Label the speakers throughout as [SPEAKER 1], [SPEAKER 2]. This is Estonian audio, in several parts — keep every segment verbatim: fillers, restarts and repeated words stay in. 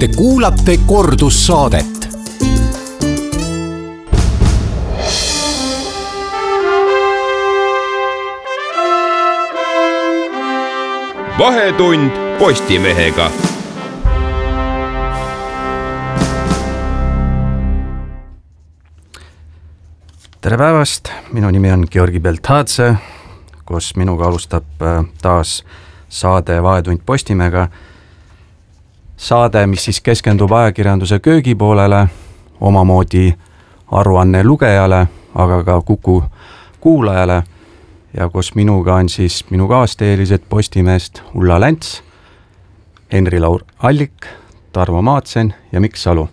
[SPEAKER 1] Te kuulate kordussaadet.
[SPEAKER 2] Vahetund Postimehega.
[SPEAKER 3] Tere päevast, minu nimi on Georgi Beltadze, kus minuga alustab taas saade Vahetund Postimehega. Saade, mis siis keskendub ajakirjanduse köögipoolele, omamoodi aruanne lugejale, aga ka Kuku kuulajale ja kus minuga on siis minu kaasteelised Postimehest Ulla Länts, Henri-Laur Allik, Tarvo Maatsen ja Mikk Salu.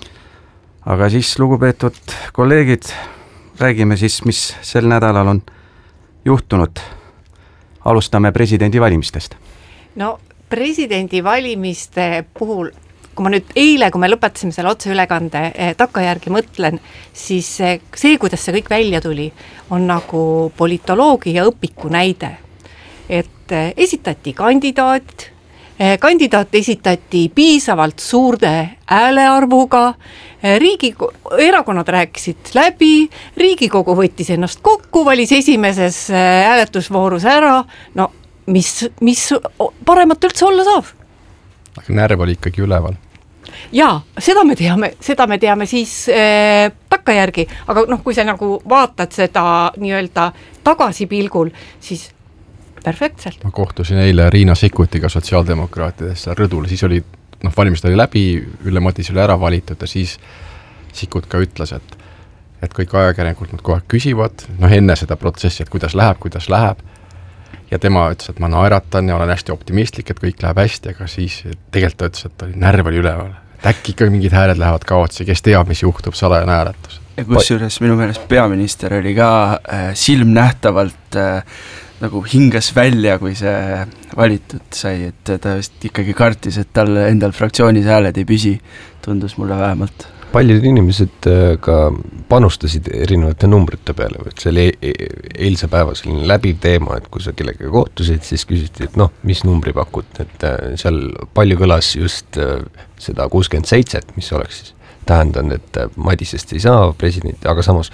[SPEAKER 3] Aga siis, lugupeetud kolleegid, räägime siis, mis sel nädalal on juhtunud. Alustame presidendi valimistest.
[SPEAKER 4] No presidendi valimiste puhul, kui ma nüüd eile, kui me lõpetasime selle otseülekande takkajärgi mõtlen, siis see, kuidas see kõik välja tuli, on nagu politoloogia õpiku näide. Et esitati kandidaat, kandidaat esitati piisavalt suurde häälearvuga, Riigikogu, erakonnad rääkisid läbi, Riigikogu võttis ennast kokku, valis esimeses hääletusvoorus ära, no mis, mis paremat üldse olla saab?
[SPEAKER 5] Aga närv oli ikkagi üleval.
[SPEAKER 4] Jaa, seda me teame, seda me teame siis äh, takkajärgi, aga noh, kui sa nagu vaatad seda nii-öelda tagasipilgul, siis perfektselt.
[SPEAKER 5] Ma kohtusin eile Riina Sikkutiga sotsiaaldemokraatidest rõdul, siis oli, noh, valimist oli läbi, Ülle Madis oli ära valitud ja siis Sikkut ka ütles, et, et kõik ajakirjanikud nad kohe küsivad, noh, enne seda protsessi, et kuidas läheb, kuidas läheb. Ja tema ütles, et ma naeratan ja olen hästi optimistlik, et kõik läheb hästi, aga siis tegelikult ta ütles, et oli, närv oli üleval. Et äkki ikka mingid hääled lähevad kaotsi, kes teab, mis juhtub, salajane hääletus.
[SPEAKER 6] Ja kusjuures minu meelest peaminister oli ka äh, silmnähtavalt äh, nagu hingas välja, kui see valitud sai, et ta vist ikkagi kartis, et tal endal fraktsioonis hääled ei püsi, tundus mulle vähemalt.
[SPEAKER 7] Paljud inimesed ka panustasid erinevate numbrite peale, et see oli eilse päeva selline läbiv teema, et kui sa kellega kohtusid, siis küsiti, et noh, mis numbri pakud, et seal palju kõlas just seda kuuskümmend seitse, mis oleks siis tähendan, et Madisest ei saa presidenti, aga samas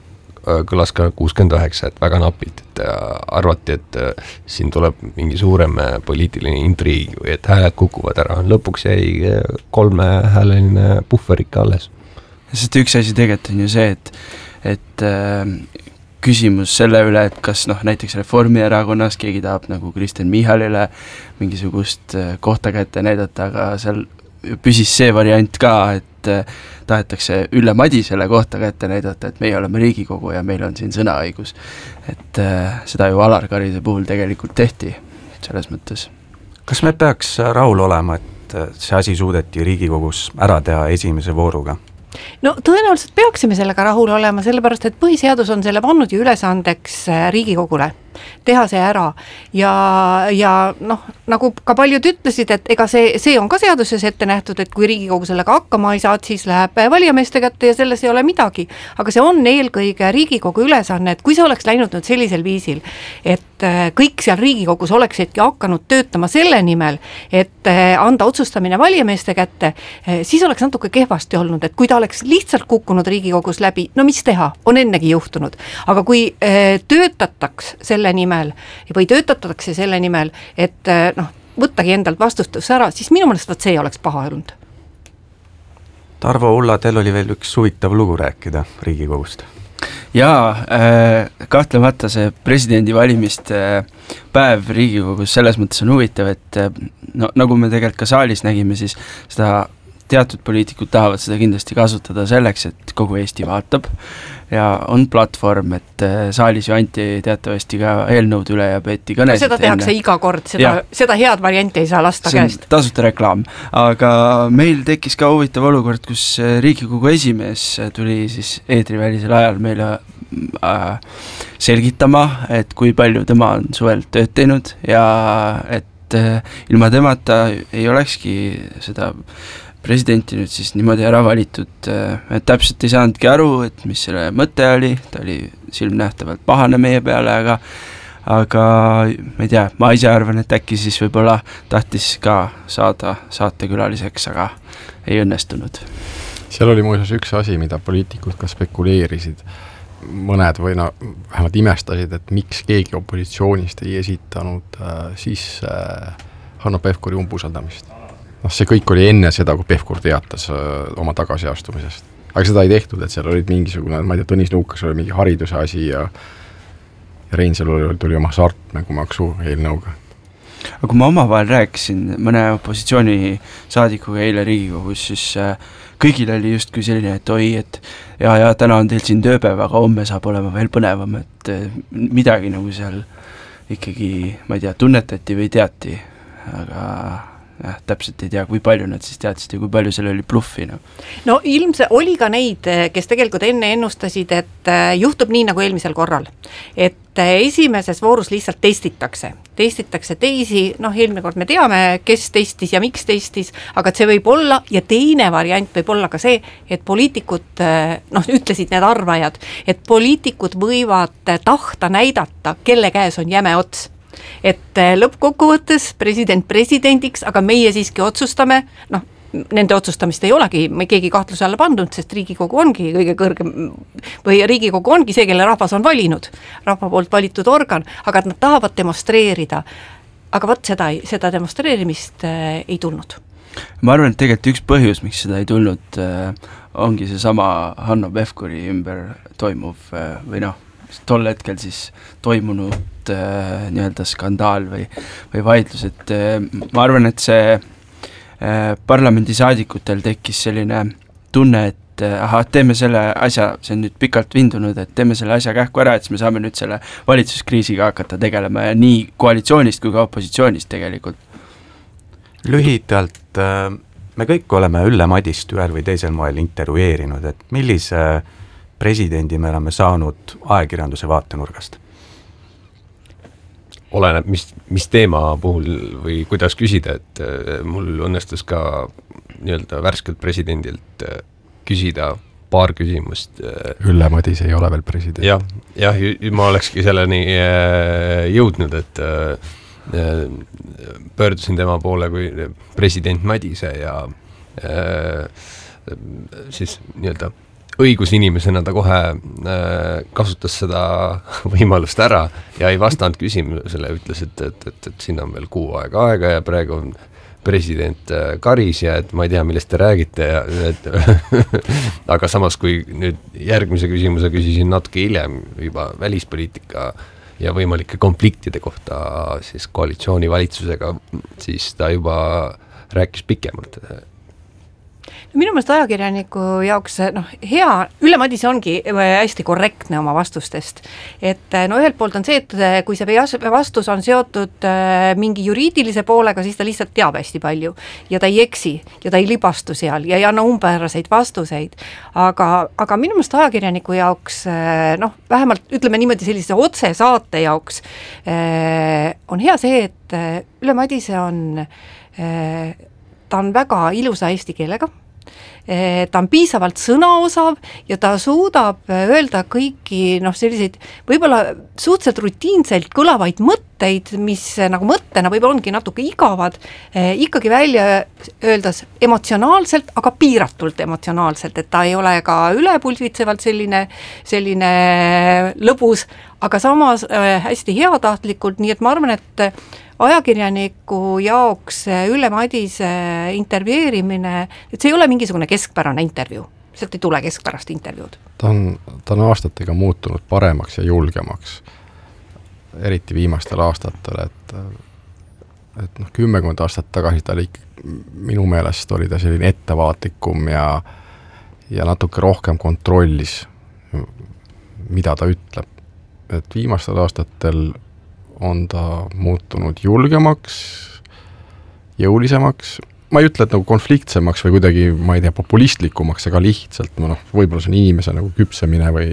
[SPEAKER 7] kõlas ka kuuskümmend üheksa, et väga napilt, et arvati, et siin tuleb mingi suurem poliitiline intriig või et hääled kukuvad ära. Lõpuks jäi kolme hääleline puhver ikka alles.
[SPEAKER 6] Sest üks asi tegelikult on ju see, et, et äh, küsimus selle üle, et kas noh, näiteks Reformierakonnas keegi tahab nagu Kristen Michalile mingisugust kohta kätte näidata, aga seal püsis see variant ka, et tahetakse Ülle Madisele kohta kätte näidata, et meie oleme Riigikogu ja meil on siin sõnaõigus. Et äh, seda ju Alar Karise puhul tegelikult tehti selles mõttes.
[SPEAKER 3] Kas me peaks rahul olema, et see asi suudeti Riigikogus ära teha esimese vooruga?
[SPEAKER 4] No tõenäoliselt peaksime sellega rahul olema, sellepärast, et põhiseadus on selle pannud ju ülesandeks Riigikogule teha see ära ja, ja noh, nagu ka paljud ütlesid, et ega see, see on ka seaduses ette nähtud, et kui Riigikogu sellega hakkama ei saa, siis läheb valijameeste kätte ja selles ei ole midagi, aga see on eelkõige Riigikogu ülesanne, et kui see oleks läinud nüüd sellisel viisil, et kõik seal Riigikogus oleksidki hakanud töötama selle nimel, et anda otsustamine valijameeste kätte, siis oleks natuke kehvasti olnud, et kui ta oleks lihtsalt kukkunud Riigikogus läbi, no mis teha, on ennegi juhtunud, aga kui töötataks selle nimel või töötatakse selle nimel, et noh, võttagi endalt vastustus ära, siis minu meelest võt see ei oleks paha olnud.
[SPEAKER 3] Tarvo, Ulla, teil oli veel üks huvitav lugu rääkida Riigikogust.
[SPEAKER 6] Jaa, kahtlemata see presidendi valimiste päev Riigikogus selles mõttes on huvitav, et no, nagu me tegelikult ka saalis nägime, siis seda teatud poliitikud tahavad seda kindlasti kasutada selleks, et kogu Eesti vaatab ja on platvorm, et saalis ju anti teatavasti ka eelnõud üle ja peeti kõnesid.
[SPEAKER 4] Seda tehakse enne. Iga kord, seda, seda head varianti ei saa lasta
[SPEAKER 6] see
[SPEAKER 4] käest.
[SPEAKER 6] Tasuta reklaam, aga meil tekkis ka huvitav olukord, kus Riigikogu esimees tuli siis eetrivälisel ajal meile äh, selgitama, et kui palju tema on suvel tööd teinud ja et äh, ilma temata ei olekski seda presidenti nüüd siis niimoodi ära valitud, et täpselt ei saanudki aru, et mis selle mõte oli, ta oli silmnähtavalt pahane meie peale, aga, aga ma ei tea, ma ise arvan, et äkki siis võib-olla tahtis ka saada saatekülaliseks, aga ei õnnestunud.
[SPEAKER 5] Seal oli muuseas üks asi, mida poliitikud ka spekuleerisid, mõned või no, vähemalt imestasid, et miks keegi opositsioonist ei esitanud äh, siis äh, Hanno Pevkuri umbusaldamist. noh, see kõik oli enne seda, kui Pevkur teatas öö, oma tagasiastumisest. Aga seda ei tehtud, et seal olid mingisugune, ma ei tea, Tõnis Lukas oli mingi hariduse asi ja, ja Reinsalu tuli oma sartmängumaksu eelnõuga.
[SPEAKER 6] Aga kui ma omavahel rääkisin mõne opositsiooni saadikuga eile Riigikogus, siis äh, kõigil oli just kui selline, et oi, et ja, ja täna on teil siin tööpäev, aga homme saab olema veel põnevam, et äh, midagi nagu seal ikkagi, ma ei tea, tunnetati või teati, aga jah, täpselt ei tea, kui palju nad siis teadsid ja kui palju seal oli bluffi. No,
[SPEAKER 4] no ilmse oli ka neid, kes tegelikult enne ennustasid, et juhtub nii nagu eelmisel korral. Et esimeses voorus lihtsalt testitakse. Testitakse teisi, noh eelmine kord me teame, kes testis ja miks testis, aga see võib olla ja teine variant võib olla ka see, et poliitikud, noh ütlesid need arvajad, et poliitikud võivad tahta näidata, kelle käes on jäme ots. Et lõppkokkuvõttes president presidendiks, aga meie siiski otsustame, noh, nende otsustamist ei olegi me keegi kahtluse alla pandud, sest Riigikogu ongi kõige kõrgem, või Riigikogu ongi see, kelle rahvas on valinud, rahva poolt valitud organ, aga nad tahavad demonstreerida. Aga võt seda, seda demonstreerimist äh, ei tulnud.
[SPEAKER 6] Ma arvan, et tegelikult üks põhjus, miks seda ei tulnud, äh, ongi see sama Hanno Pevkuri ümber toimuv äh, või noh, tol hetkel siis toimunud äh, nii-öelda skandaal või, või vaidlus, et äh, ma arvan, et see äh, parlamendisaadikutel tekkis selline tunne, et äh, aha, teeme selle asja, see on nüüd pikalt vindunud, et teeme selle asja kähku ära, et me saame nüüd selle valitsuskriisiga hakata tegelema ja nii koalitsioonist kui ka opositsioonist tegelikult.
[SPEAKER 3] Lühidalt, äh, me kõik oleme Ülle Madist ühel või teisel moel intervjueerinud, et millise presidendi me oleme saanud ajakirjanduse vaatenurgast?
[SPEAKER 7] Oleneb, mis, mis teema puhul või kuidas küsida, et mul õnnestus ka nii-öelda värskelt presidendilt küsida paar küsimust.
[SPEAKER 5] Ülle Madis ei ole veel president.
[SPEAKER 7] Jah, jah, ma olekski selleni jõudnud, et pöördusin tema poole kui president Madise ja siis nii-öelda õigusinimesena ta kohe äh, kasutas seda võimalust ära ja ei vastanud küsimusele, ütles, et, et, et, et siin on veel kuu aega aega ja praegu on president äh, Karis ja et ma ei tea, millest te räägite ja et, aga samas kui nüüd järgmise küsimuse küsisin natuke hiljem juba välispoliitika ja võimalike konfliktide kohta siis koalitsiooni valitsusega, siis ta juba rääkis pikemalt.
[SPEAKER 4] Minu meelest ajakirjaniku jaoks noh, hea, Ülle Madis ongi hästi korrektne oma vastustest. Et no ühelt poolt on see, et kui see vastus on seotud mingi juriidilise poolega, siis ta lihtsalt teab hästi palju ja ta ei eksi ja ta ei libastu seal ja ei anna umpäraseid vastuseid. Aga, aga minu meelest ajakirjaniku jaoks, noh, vähemalt ütleme niimoodi sellise otse saate jaoks on hea see, et Ülle Madise on, ta on väga ilusa eesti keelega, ta on piisavalt sõnaosav ja ta suudab öelda kõiki noh, selliseid võib-olla suhteliselt rutiinselt kõlavaid mõtteid, mis nagu mõttena võib-olla ongi natuke igavad, ikkagi välja öeldes emotsionaalselt, aga piiratult emotsionaalselt, et ta ei ole ka ülepulvitsevalt selline, selline lõbus, aga samas hästi heatahtlikult, nii et ma arvan, et ajakirjaniku jaoks Ülle Madise intervjueerimine, et see ei ole mingisugune keskpärane intervjuu, sealt ei tule keskpärast intervjuud.
[SPEAKER 5] Ta on, ta on aastatega muutunud paremaks ja julgemaks, eriti viimastel aastatel, et, et noh, kümmekond aastat tagasi ta oli, minu meelest oli ta selline ettevaatlikum ja, ja natuke rohkem kontrollis, mida ta ütleb. Et viimastel aastatel on ta muutunud julgemaks, jõulisemaks, ma ei ütle, et nagu konfliktsemaks või kuidagi, ma ei tea, populistlikumaks, aga lihtsalt, noh, võib-olla see on inimese nagu küpsemine või,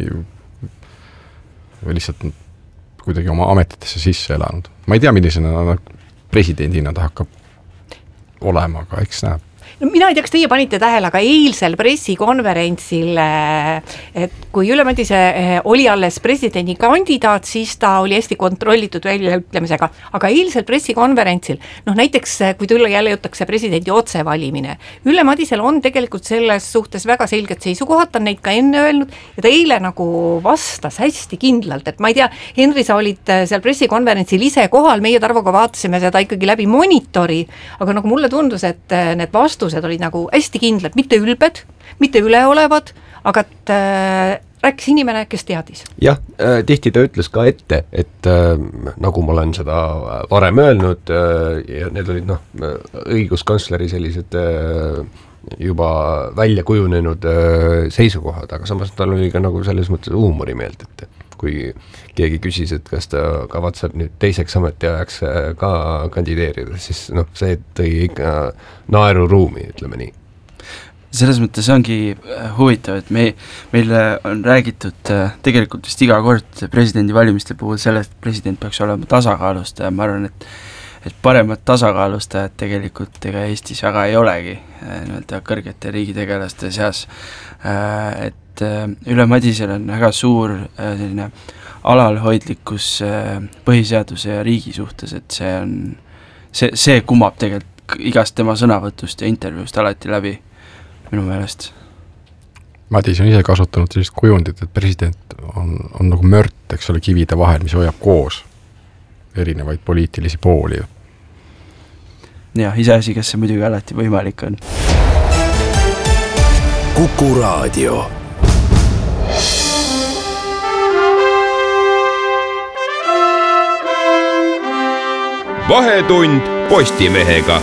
[SPEAKER 5] või lihtsalt kuidagi oma ametitesse sisse elanud. Ma ei tea, millisena no, presidendina ta hakkab olema, aga eks näeb.
[SPEAKER 4] No, mina ei tea, kas teie panite tähele, aga eilsel pressikonverentsil, et kui Ülle Madise oli alles presidendi kandidaat, siis ta oli hästi kontrollitud väljaütlemisega, aga eilsel pressikonverentsil, noh näiteks kui tulla jälle jutakse presidendi otsevalimine, Ülle Madisel on tegelikult selles suhtes väga selged seisukohad, ta on neid ka enne öelnud ja ta eile nagu vastas hästi kindlalt, et ma ei tea, Henri, sa olid seal pressikonverentsil ise kohal, meie Tarvoga vaatasime seda ikkagi läbi monitori, aga nagu mulle tundus, et need vastused olid nagu hästi kindlad, mitte ülbed, mitte üleolevad, aga et äh, rääkis inimene, kes teadis.
[SPEAKER 7] Jah, äh, tihti ta ütles ka ette, et äh, nagu ma olen seda varem öelnud äh, ja need olid noh, õiguskantsleri sellised äh, juba välja kujunenud äh, seisukohad, aga samas tal oli ka nagu selles mõttes huumorimeelt, et kui keegi küsis, et kas ta kavatseb nüüd teiseks ametiajaks ka kandideerida, siis noh, see tõi ikka naeruruumi, ütleme nii.
[SPEAKER 6] Selles mõttes ongi huvitav, et me, meile on räägitud tegelikult vist iga kord presidendi valimiste puhul sellest, et president peaks olema tasakaalustaja, ma arvan, et et paremat tasakaalustajat tegelikult ega Eestis väga ei olegi nii-öelda kõrgete riigitegelaste seas, et Ülle Madisel on väga suur selline alalhoidlikkus põhiseaduse ja riigi suhtes, et see on, see, see kumab tegelikult igast tema sõnavõtust ja intervjuust alati läbi minu meelest.
[SPEAKER 5] Madis on ise kasutanud sellist kujundit, et president on, on nagu mört, eks ole, kivide vahel, mis hoiab koos erinevaid poliitilisi pooli.
[SPEAKER 6] Jah, iseasi, kas see muidugi alati võimalik on.
[SPEAKER 1] Kuku Raadio.
[SPEAKER 2] Vahetund Postimehega.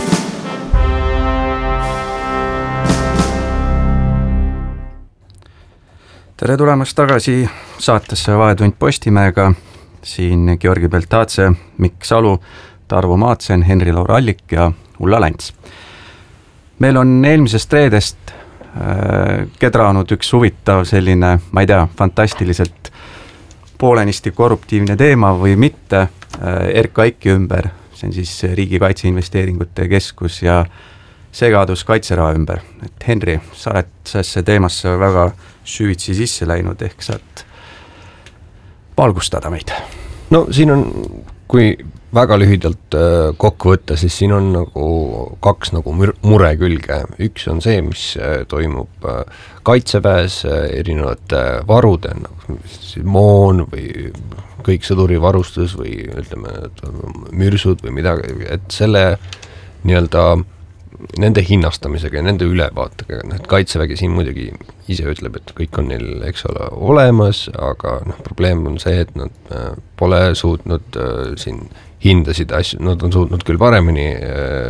[SPEAKER 3] Tere tulemast tagasi saatesse Vahetund Postimehega. Siin Georgi Beltadze, Mikk Salu, Tarvo Maatsen, Henri Laur Allik ja Ulla Länts. Meil on eelmisest reedest äh, kedraanud üks huvitav selline, ma ei tea, fantastiliselt poolenisti korruptiivne teema või mitte, äh, R K I-ki ümber, see on siis Riigi Kaitseinvesteeringute Keskus ja segadus kaitseraha ümber. Et Henri, sa oled sellesse teemasse väga süvitsi sisse läinud, ehk saad valgustada meid.
[SPEAKER 7] No siin on, kui väga lühidalt äh, kokku võtta, siis siin on nagu kaks nagu mure külge. Üks on see, mis äh, toimub äh, kaitseväes, äh, erinevate varude, nagu moon või kõik sõdurivarustus või ütleme, mürsud või midagi, et selle nii-öelda nende hinnastamisega ja nende ülevaatega, et kaitsevägi siin muidugi ise ütleb, et kõik on neil, eks ole, olemas, aga noh, probleem on see, et nad äh, pole suutnud äh, siin hindasid asju, nad on suutnud küll paremini äh,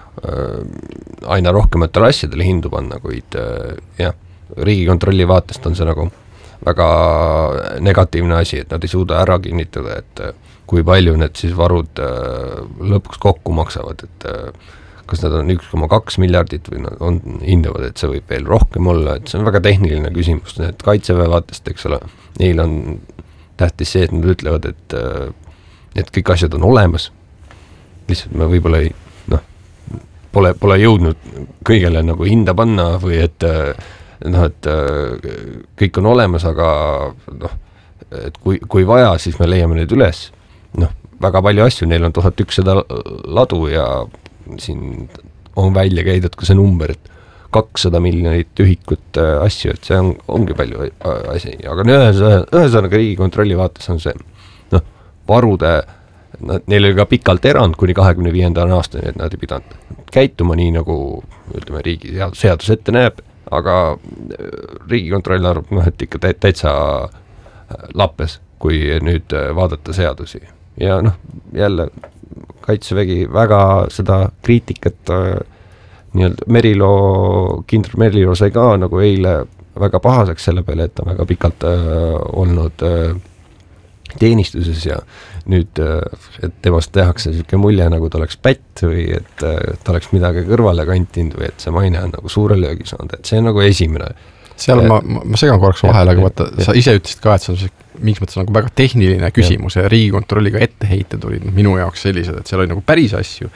[SPEAKER 7] äh, aina rohkematele asjadele hindu panna, kuid äh, jah, Riigikontrolli vaatest on see nagu väga negatiivne asi, et nad ei suuda ära kinnitada, et äh, kui palju need siis varud äh, lõpuks kokku maksavad, et äh, kas nad on üks koma kaks miljardit või nad on, hindavad, et see võib veel rohkem olla, et see on väga tehniline küsimus, et kaitseväe vaatest, eks ole, neil on tähtis see, et nad ütlevad, et, et kõik asjad on olemas, lihtsalt me võib-olla ei, noh, pole, pole jõudnud kõigele nagu hinda panna või et noh, et kõik on olemas, aga noh, et kui, kui vaja, siis me leiame neid üles, noh, väga palju asju, neil on tuhat ükssada ladu ja siin on välja käidud ka see number, et kakssada miljonit ühikut asju, et see on, ongi palju asi, aga ühesõnaga Riigikontrolli vaates on see, noh, varude, neil oli ka pikalt erand kuni kahekümne viienda aastani, et nad ei pidanud käituma nii, nagu ütleme, riigi seadus ette näeb, aga Riigikontroll arvab, noh, et ikka täitsa lappes, kui nüüd vaadata seadusi ja noh, jälle kaitsevägi väga seda kriitikat äh, nii-öelda Merilo, kindral Merilo sai ka nagu eile väga pahaseks selle peale, et ta väga pikalt äh, olnud äh, teenistuses ja nüüd, äh, et temast tehakse selline mulje, nagu ta oleks pätt või et äh, ta oleks midagi kõrvale kantinud või et see maine on nagu suure löögi saanud, et see on nagu esimene.
[SPEAKER 5] Seal ma, ma segan korraks vahele, aga vaata, sa ise ütlesid ka, et see on mingis mõttes nagu väga tehniline küsimus ja, ja Riigikontrolliga etteheited olid minu jaoks sellised, et seal oli nagu päris asju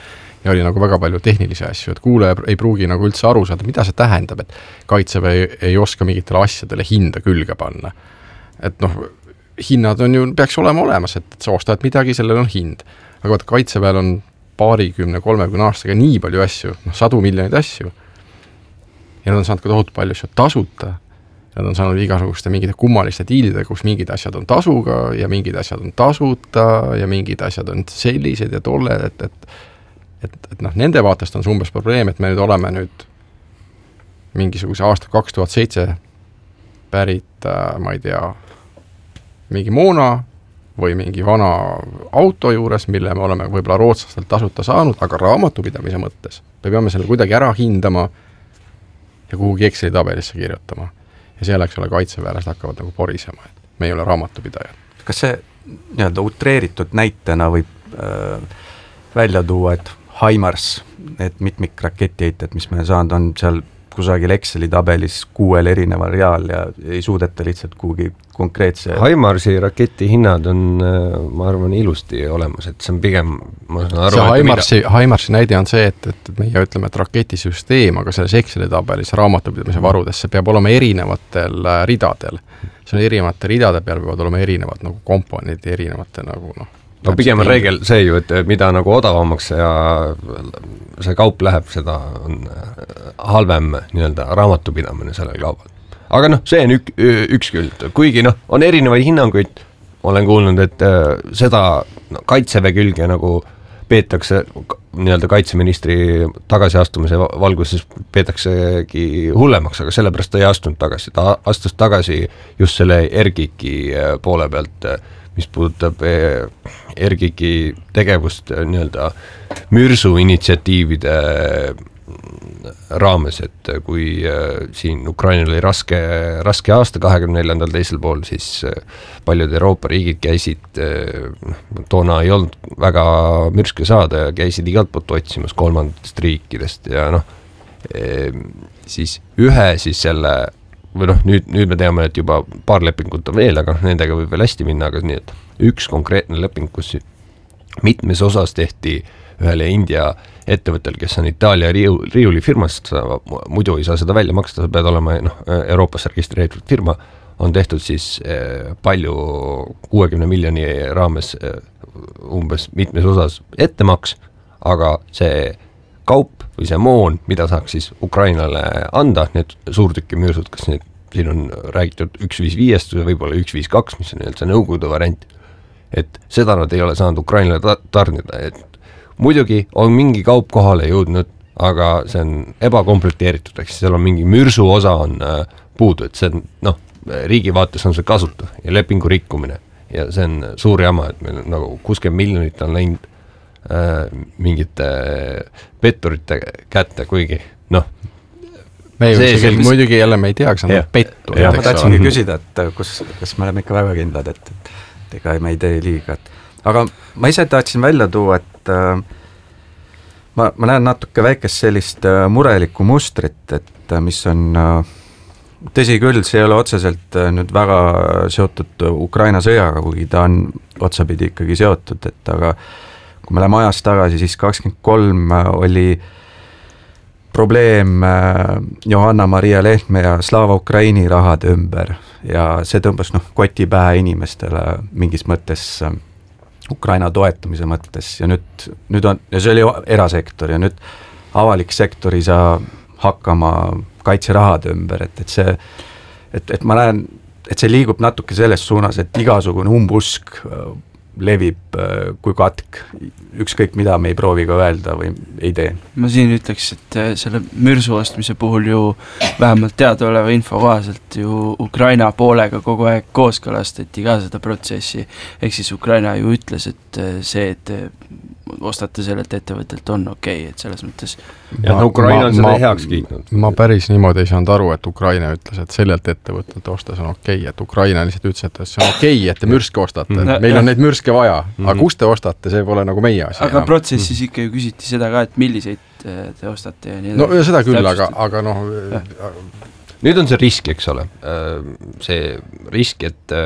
[SPEAKER 5] ja oli nagu väga palju tehnilisi asju, et kuulaja ei pruugi nagu üldse aru saada, mida see tähendab, et Kaitseväe ei, ei oska mingitele asjadele hinda külge panna. Et noh, hinnad on ju, peaks olema olemas, et sa ostad midagi, sellel on hind. Aga vaat Kaitseväel on paarikümne, kolmekümne aastaga nii palju asju, noh, sadu miljoneid asju. Ja nad on saanud ka tohutu palju asju tasuta. Nad on saanud igasuguste mingite kummaliste diilide, kus mingid asjad on tasuga ja mingid asjad on tasuta ja mingid asjad on sellised ja tolled, et, et, et, et noh, nende vaatest on see umbes probleem, et me nüüd oleme nüüd mingisuguse aasta kaks tuhat seitse pärit, ma ei tea, mingi moona või mingi vana auto juures, mille me oleme võib-olla rootslastelt tasuta saanud, aga raamatupidamise mõttes me peame selle kuidagi ära hindama ja kuhugi Exceli tabelisse kirjutama. Ja selleks ole kaitseväelased hakkavad nagu porisema, et me ei ole raamatupidajad.
[SPEAKER 3] Kas see nii-öelda utreeritud näitena võib äh, välja tuua, et HIMARS, need mitmikraketiheited, mis me saanud on seal kusagil Exceli tabelis kuuel erineval real ja ei suudeta lihtsalt kuhugi konkreetse...
[SPEAKER 7] HIMARSi raketi hinnad on, ma arvan, ilusti olemas, et see on pigem... Ma saan aru,
[SPEAKER 5] see HIMARSi, mida... HIMARSi näide on see, et, et meie ütleme, et raketisüsteem, aga selles Exceli tabelis raamatupidamise varudesse peab olema erinevatel ridadel. See on erinevate ridade peal peavad olema erinevad nagu komponendid, erinevate nagu noh,
[SPEAKER 7] no pigem on reegel see ju, et mida nagu odavamaks ja see kaup läheb, seda on halvem nii-öelda raamatupidamine sellel kaubal. Aga noh, see on ük, üks küld, kuigi noh, on erinevaid hinnanguid, olen kuulnud, et seda no, kaitseväe külge nagu peetakse nii-öelda kaitseministri tagasiastumise valguses peetaksegi hullemaks, aga sellepärast ta ei astunud tagasi, ta astus tagasi just selle Ergiki poole pealt, mis puudutab Ergiki tegevust nii-öelda mürsu initsiatiivide raames, et kui siin Ukrainal oli raske, raske aasta kahekümne neljandal teisel pool, siis paljud Euroopa riigid käisid, toona ei olnud väga mürske saada ja käisid igalt poolt otsimas kolmandatest riikidest ja noh, siis ühe siis selle või noh, nüüd, nüüd me teame, et juba paar lepingut on veel, aga nendega võib veel hästi minna, aga nii, et üks konkreetne leping, kus mitmes osas tehti ühele India ettevõttel, kes on Itaalia riu, riiulifirmast, muidu ei saa seda välja maksta, sa pead olema noh, Euroopas registreeritud firma, on tehtud siis palju kuuekümne miljoni raames umbes mitmes osas ettemaks, aga see kaup või see moon, mida saaks siis Ukrainale anda, need suurtükimüürsud, kas need, siin on räägitud üks viis viis või võib-olla üks viis kaks, mis on see nõukogude variant, et seda nad ei ole saanud Ukrainale ta- tarnida, et muidugi on mingi kaup kohale jõudnud, aga see on ebakomplekteeritud, eks seal on mingi mürsu osa on äh, puudu, et see on, noh, riigi vaates on see kasutu ja lepingu rikkumine ja see on suur jama, et meil nagu kuuskümmend miljonit on läinud äh, mingite petturite kätte, kuigi noh,
[SPEAKER 5] me ju isegi muidugi jälle me ei tea, kas on pettur.
[SPEAKER 3] Ja ma tahtsingi küsida, et kus, kas me oleme ikka väga kindlad, et, et ega me ei tee liiga, et aga ma ise tahtsin välja tuua, et äh, ma, ma näen natuke väikest sellist äh, murelikku mustrit, et äh, mis on äh, tõsi küll, see ei ole otseselt äh, nüüd väga seotud Ukraina sõjaga, kuigi ta on otsapidi ikkagi seotud, et aga kui me läheme ajas tagasi, siis kakskümmend kolm äh, oli probleem äh, Johanna-Maria Lehtme ja Slava Ukraini rahade ümber ja see tõmbas noh, koti pähe inimestele mingis mõttes äh, Ukraina toetamise mõttes ja nüüd, nüüd on, ja see oli erasektor ja nüüd avalik sektor ei saa hakkama kaitserahade ümber, et, et see, et, et ma näen, et see liigub natuke selles suunas, et igasugune umbusk levib kui katk, ükskõik mida me ei proovi ka öelda või ei tee.
[SPEAKER 6] Ma siin ütleks, et selle mürsu ostmise puhul ju vähemalt teadaoleva info kohaselt ju Ukraina poolega kogu aeg kooskõlastati ka seda protsessi, ehk siis Ukraina ju ütles, et see, et ostate sellelt ettevõttelt on okei, okay, et selles mõttes
[SPEAKER 7] ja no, Ukraina on seda heaks kiitnud.
[SPEAKER 5] Ma päris niimoodi ei saanud aru, et Ukraina ütles, et sellelt ettevõttelt ostas on okei okay,, et Ukraina lihtsalt ütles, et see on okei okay,, et te mürske ostate, mm-hmm. meil on neid mürske vaja, mm-hmm. aga kus te ostate, see pole nagu meie asi.
[SPEAKER 6] Aga protsessis mm-hmm. ikka ju küsiti seda ka, et milliseid te ostate ja nii.
[SPEAKER 5] No ja seda küll, aga, aga noh
[SPEAKER 7] nüüd on see risk, eks ole, see risk, et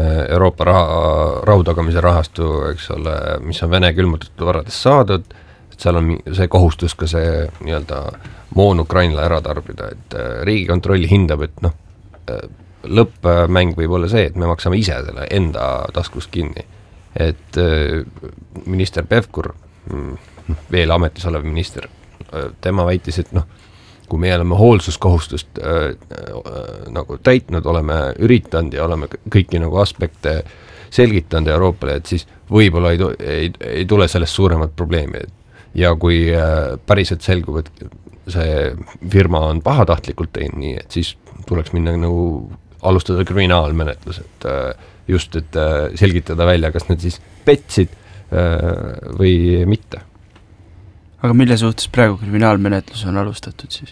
[SPEAKER 7] Euroopa raha, rahutagamise rahastu, eks ole, mis on Vene külmutatud varadest saadud, et seal on see kohustus ka see nii-öelda moon Ukrainale ära tarbida, et Riigikontrolli hindab, et noh, lõppmäng võib olla see, et me maksame ise selle enda taskust kinni. Et minister Pevkur, veel ametis olev minister, tema väitis, et noh, kui me oleme hoolsuskohustust äh, nagu täitnud, oleme üritanud ja oleme kõiki nagu aspekte selgitanud Euroopale, et siis võib-olla ei, ei, ei tule sellest suuremat probleemi. Ja kui äh, päriselt selgub, et see firma on pahatahtlikult teinud nii, et siis tuleks minna nagu alustada kriminaalmenetlus, et äh, just, et äh, selgitada välja, kas need siis petsid äh, või mitte.
[SPEAKER 6] Aga mille suhtes praegu kriminaalmenetlus on alustatud siis?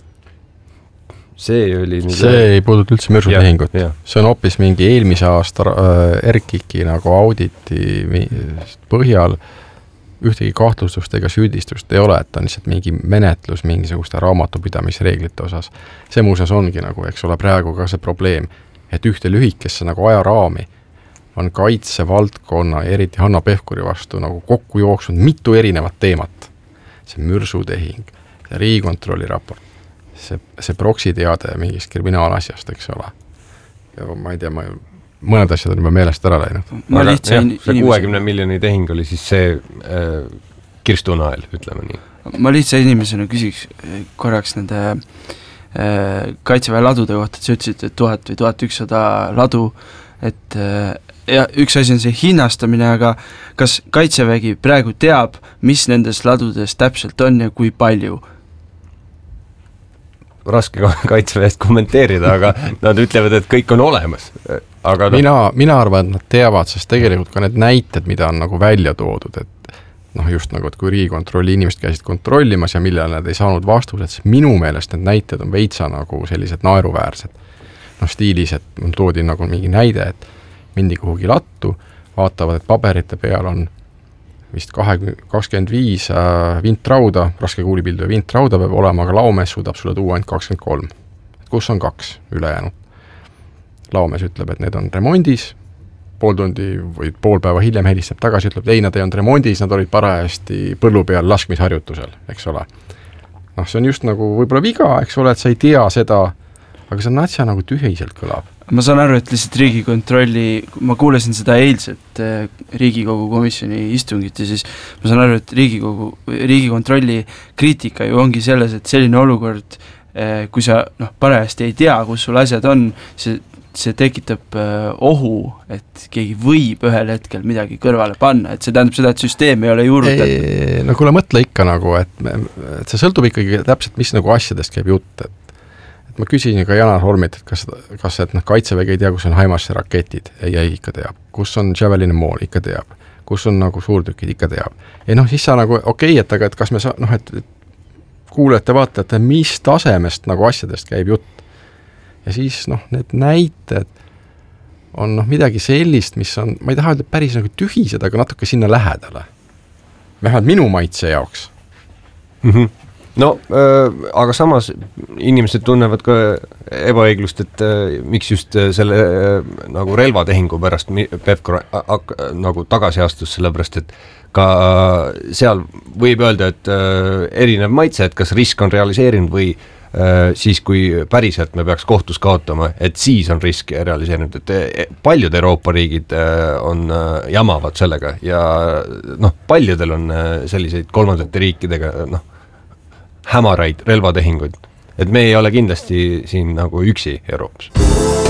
[SPEAKER 7] See oli nüüd...
[SPEAKER 5] See ei puuduta üldse mürsutehingut. See on hoopis mingi eelmise aasta äh, Erkiki nagu auditi põhjal ühtegi kahtlustust ega süüdistust ei ole, et on lihtsalt mingi menetlus mingisuguste raamatupidamisreeglite osas. See muuseas ongi nagu, eks ole, praegu ka see probleem, et ühte lühikesse nagu ajaraami on kaitsevaldkonna ja eriti Hanna Pevkuri vastu nagu kokku jooksnud mitu erinevat teemat. See mürsutehing, see Riigikontrolli raport, see, see proksiteade mingist kriminaalasjast, eks ole. Ja ma ei tea, ma, mõned asjad on juba meelest ära läinud.
[SPEAKER 7] Ma Aga, jah, see kuuekümne miljoni tehing oli siis see äh, kirstunael, ütleme nii.
[SPEAKER 6] Ma lihtsa inimesena küsiks korraks nende äh, kaitseväe ladude kohta, et sa ütlesid, et tuhat või tuhat ükssada ladu, et äh, ja üks asi on see hinnastamine, aga kas kaitsevägi praegu teab, mis nendes ladudes täpselt on ja kui palju?
[SPEAKER 7] Raske kaitseväest kommenteerida, aga nad ütlevad, et kõik on olemas. Aga
[SPEAKER 5] mina, mina arvan, et nad teavad, sest tegelikult ka need näited, mida on nagu välja toodud, et noh, just nagu, et kui Riigikontrolli inimest käisid kontrollimas ja millal nad ei saanud vastused, siis minu meelest need näited on veitsa nagu sellised naeruväärsed. Noh, stiilis, et toodi nagu mingi näide, et mindi kuhugi lattu, vaatavad, et paberite peal on vist kakskümmend viis vintrauda, raske kuulipildu ja vintrauda peab olema, aga laomees suudab sulle tuua ainult kakskümmend kolm. Kus on kaks ülejäänud? Laomees ütleb, et need on remondis, pool tundi või pool päeva hiljem helistab tagasi, ütleb, et ei, nad ei olnud remondis, nad olid parajasti põllu peal laskmisharjutusel, eks ole. Noh, see on just nagu võib-olla viga, eks ole, et sa ei tea seda, aga see natsia nagu tühiselt kõlab.
[SPEAKER 6] Ma saan aru, et lihtsalt Riigikontrolli, ma kuulasin seda eilset Riigikogu komisjoni istungit ja siis ma saan aru, et Riigikogu, Riigikontrolli kriitika ju ongi selles, et selline olukord, kui sa noh, parajasti ei tea, kus sul asjad on, see, see tekitab ohu, et keegi võib ühel hetkel midagi kõrvale panna, et see tähendab seda, et süsteem ei ole juurutatud.
[SPEAKER 5] No kuule, mõtle ikka nagu, et, me, et see sõltub ikkagi täpselt, mis nagu asjadest käib jutt, et et ma küsin ka Janar Holmilt, et kas, kas et noh, kaitsevägi ei tea, kus on Haimarsse raketid, ei, ei ikka teab, kus on Javelini mool, ikka teab, kus on nagu suurtükid, ikka teab. Ja noh, siis sa nagu, okei, et aga et kas me saa, noh, et kuulete, vaatate, mis tasemest nagu asjadest käib jutt. Ja siis noh, need näited on noh, midagi sellist, mis on, ma ei taha öelda päris nagu tühised, aga natuke sinna lähedale. Vähemalt minu maitse jaoks.
[SPEAKER 7] Mhm. No, äh, aga samas inimesed tunnevad ka ebaõiglust, et äh, miks just äh, selle äh, nagu relvatehingu pärast Pevkur ak- nagu tagasi astus, sellepärast, et ka äh, seal võib öelda, et äh, erinev maitse, et kas risk on realiseerinud või äh, siis, kui päriselt me peaks kohtus kaotama, et siis on risk realiseerinud, et äh, paljud Euroopa riigid äh, on äh, jamavad sellega ja noh, paljudel on äh, selliseid kolmandate riikidega noh, hämaraid relvatehinguid, et me ei ole kindlasti siin nagu üksi Euroopas.